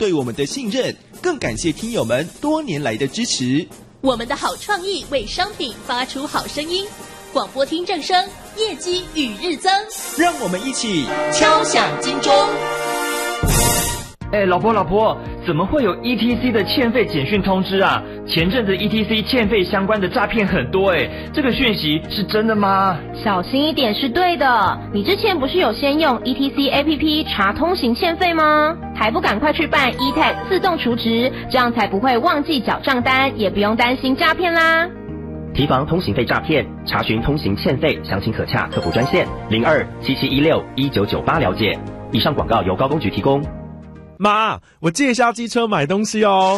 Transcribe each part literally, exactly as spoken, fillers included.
对我们的信任，更感谢听友们多年来的支持。 我们的好创意为商品发出好声音，广播听正声，业绩与日增。 让我们一起敲响金钟。 哎，老婆老婆，怎么会有 E T C 的欠费简讯通知啊？前阵子 E T C 欠费相关的诈骗很多哎，这个讯息是真的吗？ 小心一点是对的。你之前不是有先用 E T C A P P 查通行欠费吗？还不赶快去办 E T A G 自动储值，这样才不会忘记缴账单，也不用担心诈骗啦。 提防通行费诈骗，查询通行欠费，详情可洽客服专线零二七七一六一九九八了解。以上广告由高工局提供。 妈，我借一下机车买东西哦。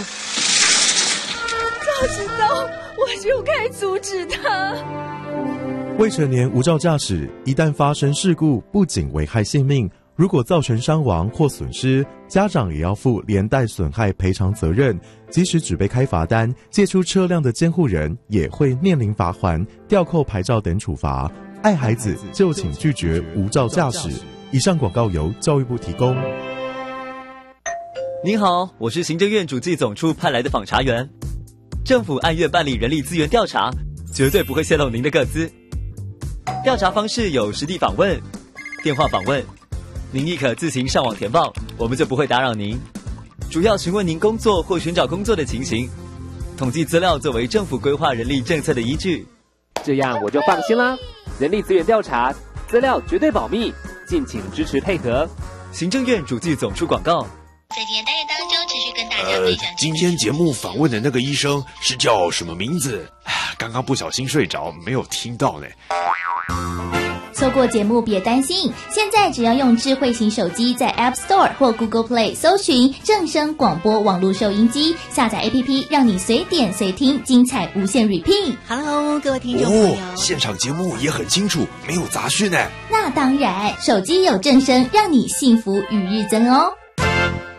早知道我就该阻止他。 未成年无照驾驶，一旦发生事故，不仅危害性命，如果造成伤亡或损失，家长也要负连带损害赔偿责任。即使只被开罚单，借出车辆的监护人也会面临罚锾、吊扣牌照等处罚。爱孩子就请拒绝无照驾驶。以上广告由教育部提供。 您好，我是行政院主计总处派来的访查员。政府按月办理人力资源调查，绝对不会泄露您的个资。调查方式有实地访问、电话访问，您亦可自行上网填报，我们就不会打扰您。主要询问您工作或寻找工作的情形，统计资料作为政府规划人力政策的依据。 这样我就放心啦。人力资源调查，资料绝对保密，敬请支持配合。 行政院主计总处广告。 在今天单元当中，持续跟大家分享、 呃。今天节目访问的那个医生是叫什么名字？刚刚不小心睡着，没有听到呢。 错过节目别担心，现在只要用智慧型手机在 App Store 或 Google Play 搜寻正声广播网络收音机，下载 A P P， 让你随点随听，精彩无限 repeat。 Hello， 各位听众朋友， 哦，现场节目也很清楚，没有杂讯呢。 那当然，手机有正声，让你幸福与日增哦。